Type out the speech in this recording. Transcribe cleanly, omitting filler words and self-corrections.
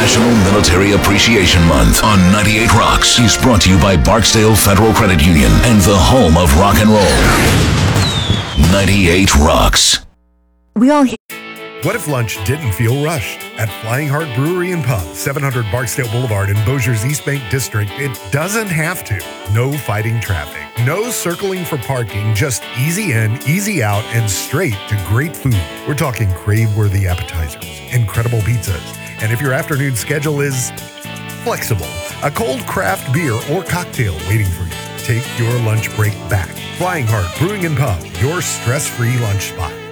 National Military Appreciation Month on 98 Rocks is brought to you by Barksdale Federal Credit Union and the home of rock and roll. 98 Rocks. We all What if lunch didn't feel rushed? At Flying Heart Brewery and Pub, 700 Barksdale Boulevard in Bossier's East Bank District, it doesn't have to. No fighting traffic. No circling for parking, just easy in, easy out, and straight to great food. We're talking crave-worthy appetizers, incredible pizzas, and if your afternoon schedule is flexible, a cold craft beer or cocktail waiting for you. Take your lunch break back. Flying Heart Brewing and Pub, your stress-free lunch spot.